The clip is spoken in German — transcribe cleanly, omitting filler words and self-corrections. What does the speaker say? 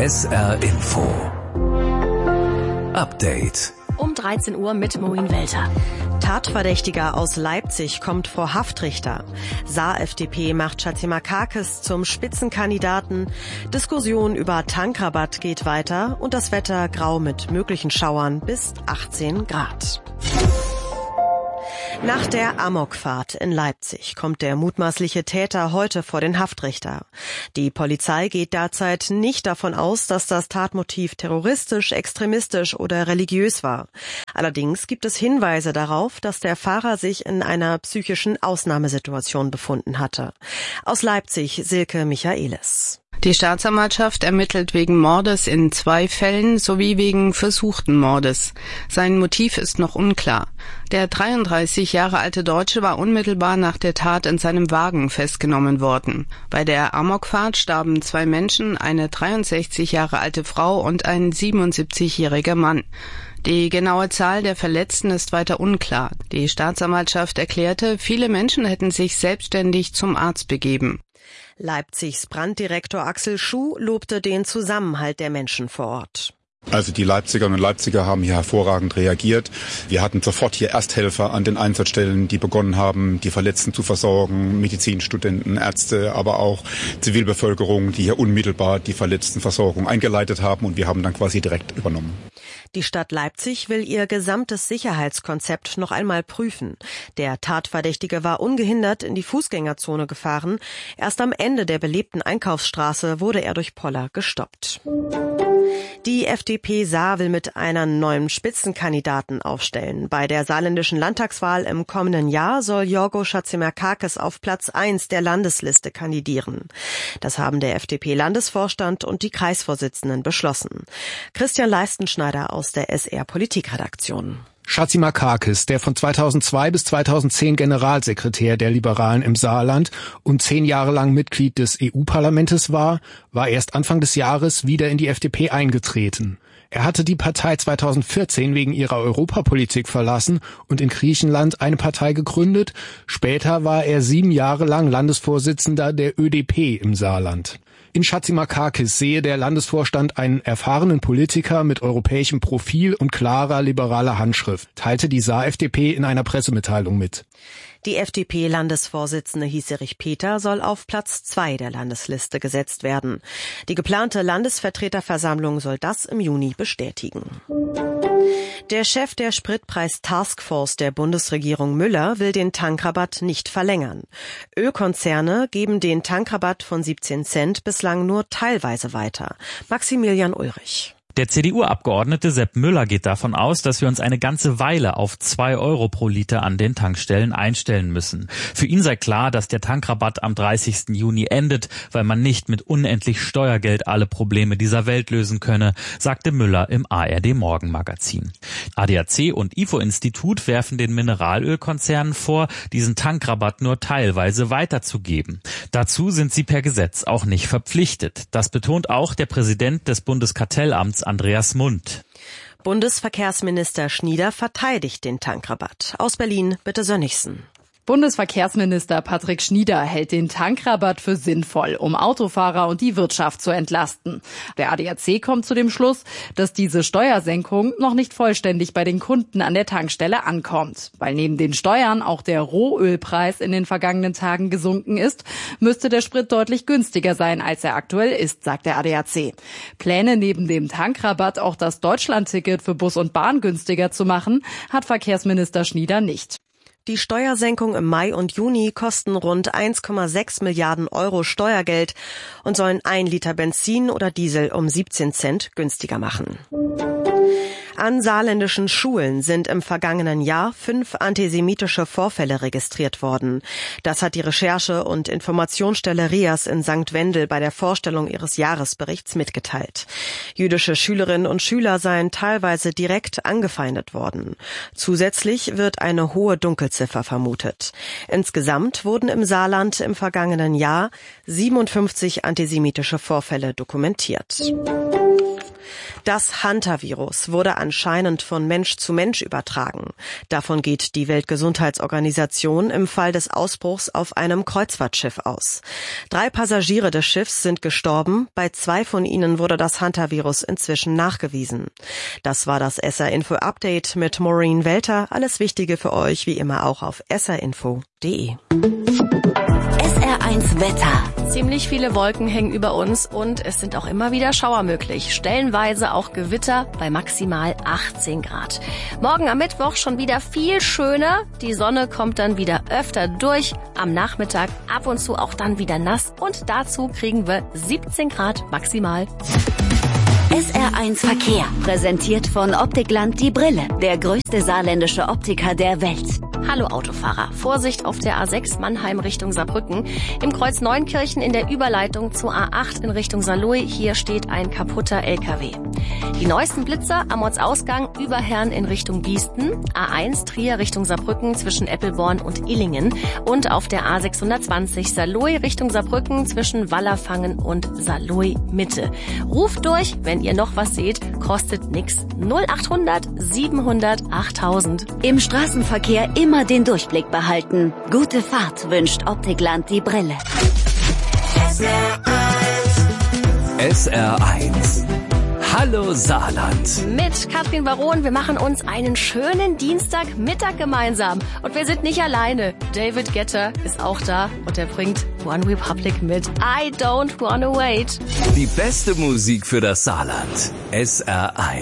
SR Info Update. Um 13 Uhr mit Moin Welter. Tatverdächtiger aus Leipzig kommt vor Haftrichter. Saar-FDP macht Chatzimarkakis zum Spitzenkandidaten. Diskussion über Tankrabatt geht weiter und das Wetter grau mit möglichen Schauern bis 18 Grad. Nach der Amokfahrt in Leipzig kommt der mutmaßliche Täter heute vor den Haftrichter. Die Polizei geht derzeit nicht davon aus, dass das Tatmotiv terroristisch, extremistisch oder religiös war. Allerdings gibt es Hinweise darauf, dass der Fahrer sich in einer psychischen Ausnahmesituation befunden hatte. Aus Leipzig Silke Michaelis. Die Staatsanwaltschaft ermittelt wegen Mordes in 2 Fällen sowie wegen versuchten Mordes. Sein Motiv ist noch unklar. Der 33 Jahre alte Deutsche war unmittelbar nach der Tat in seinem Wagen festgenommen worden. Bei der Amokfahrt starben 2 Menschen, eine 63 Jahre alte Frau und ein 77-jähriger Mann. Die genaue Zahl der Verletzten ist weiter unklar. Die Staatsanwaltschaft erklärte, viele Menschen hätten sich selbstständig zum Arzt begeben. Leipzigs Branddirektor Axel Schuh lobte den Zusammenhalt der Menschen vor Ort. Also die Leipzigerinnen und Leipziger haben hier hervorragend reagiert. Wir hatten sofort hier Ersthelfer an den Einsatzstellen, die begonnen haben, die Verletzten zu versorgen, Medizinstudenten, Ärzte, aber auch Zivilbevölkerung, die hier unmittelbar die Verletztenversorgung eingeleitet haben und wir haben dann quasi direkt übernommen. Die Stadt Leipzig will ihr gesamtes Sicherheitskonzept noch einmal prüfen. Der Tatverdächtige war ungehindert in die Fußgängerzone gefahren. Erst am Ende der belebten Einkaufsstraße wurde er durch Poller gestoppt. Die FDP Saar will mit einem neuen Spitzenkandidaten aufstellen. Bei der saarländischen Landtagswahl im kommenden Jahr soll Jorgo Chatzimarkakis auf Platz 1 der Landesliste kandidieren. Das haben der FDP-Landesvorstand und die Kreisvorsitzenden beschlossen. Christian Leistenschneider aus der SR Politikredaktion. Chatzimarkakis, der von 2002 bis 2010 Generalsekretär der Liberalen im Saarland und 10 Jahre lang Mitglied des EU-Parlaments war erst Anfang des Jahres wieder in die FDP eingetreten. Er hatte die Partei 2014 wegen ihrer Europapolitik verlassen und in Griechenland eine Partei gegründet. Später war er 7 Jahre lang Landesvorsitzender der ÖDP im Saarland. In Chatzimarkakis sehe der Landesvorstand einen erfahrenen Politiker mit europäischem Profil und klarer liberaler Handschrift, teilte die Saar-FDP in einer Pressemitteilung mit. Die FDP-Landesvorsitzende Hieserich Peter soll auf Platz 2 der Landesliste gesetzt werden. Die geplante Landesvertreterversammlung soll das im Juni bestätigen. Der Chef der Spritpreis-Taskforce der Bundesregierung Müller will den Tankrabatt nicht verlängern. Ölkonzerne geben den Tankrabatt von 17 Cent bislang nur teilweise weiter. Maximilian Ulrich. Der CDU-Abgeordnete Sepp Müller geht davon aus, dass wir uns eine ganze Weile auf 2 Euro pro Liter an den Tankstellen einstellen müssen. Für ihn sei klar, dass der Tankrabatt am 30. Juni endet, weil man nicht mit unendlich Steuergeld alle Probleme dieser Welt lösen könne, sagte Müller im ARD-Morgenmagazin. ADAC und IFO-Institut werfen den Mineralölkonzernen vor, diesen Tankrabatt nur teilweise weiterzugeben. Dazu sind sie per Gesetz auch nicht verpflichtet. Das betont auch der Präsident des Bundeskartellamts Andreas Mund. Bundesverkehrsminister Schnieder verteidigt den Tankrabatt. Aus Berlin bitte Sönnigsen. Bundesverkehrsminister Patrick Schnieder hält den Tankrabatt für sinnvoll, um Autofahrer und die Wirtschaft zu entlasten. Der ADAC kommt zu dem Schluss, dass diese Steuersenkung noch nicht vollständig bei den Kunden an der Tankstelle ankommt. Weil neben den Steuern auch der Rohölpreis in den vergangenen Tagen gesunken ist, müsste der Sprit deutlich günstiger sein, als er aktuell ist, sagt der ADAC. Pläne neben dem Tankrabatt auch das Deutschlandticket für Bus und Bahn günstiger zu machen, hat Verkehrsminister Schnieder nicht. Die Steuersenkung im Mai und Juni kosten rund 1,6 Milliarden Euro Steuergeld und sollen 1 Liter Benzin oder Diesel um 17 Cent günstiger machen. An saarländischen Schulen sind im vergangenen Jahr 5 antisemitische Vorfälle registriert worden. Das hat die Recherche- und Informationsstelle RIAS in St. Wendel bei der Vorstellung ihres Jahresberichts mitgeteilt. Jüdische Schülerinnen und Schüler seien teilweise direkt angefeindet worden. Zusätzlich wird eine hohe Dunkelziffer vermutet. Insgesamt wurden im Saarland im vergangenen Jahr 57 antisemitische Vorfälle dokumentiert. Das Hantavirus wurde anscheinend von Mensch zu Mensch übertragen. Davon geht die Weltgesundheitsorganisation im Fall des Ausbruchs auf einem Kreuzfahrtschiff aus. 3 Passagiere des Schiffs sind gestorben. Bei 2 von ihnen wurde das Hantavirus inzwischen nachgewiesen. Das war das SR Info Update mit Maureen Welter. Alles Wichtige für euch wie immer auch auf srinfo.de. SR1 Wetter. Ziemlich viele Wolken hängen über uns und es sind auch immer wieder Schauer möglich. Stellenweise auch Gewitter bei maximal 18 Grad. Morgen am Mittwoch schon wieder viel schöner. Die Sonne kommt dann wieder öfter durch. Am Nachmittag ab und zu auch dann wieder nass. Und dazu kriegen wir 17 Grad maximal. SR1 Verkehr. Präsentiert von Optikland die Brille. Der größte saarländische Optiker der Welt. Hallo Autofahrer, Vorsicht auf der A6 Mannheim Richtung Saarbrücken. Im Kreuz Neunkirchen in der Überleitung zur A8 in Richtung Saarlouis. Hier steht ein kaputter LKW. Die neuesten Blitzer am Ortsausgang Überherrn in Richtung Biesten. A1 Trier Richtung Saarbrücken zwischen Eppelborn und Illingen. Und auf der A620 Saarlouis Richtung Saarbrücken zwischen Wallerfangen und Saarlouis Mitte. Ruft durch, wenn ihr noch was seht, kostet nix. 0800 700 8000. Im Straßenverkehr immer den Durchblick behalten. Gute Fahrt wünscht Optikland die Brille. SR1. Hallo Saarland. Mit Katrin Baron, wir machen uns einen schönen Dienstagmittag gemeinsam. Und wir sind nicht alleine. David Guetta ist auch da und er bringt One Republic mit I Don't Wanna Wait. Die beste Musik für das Saarland. SR1.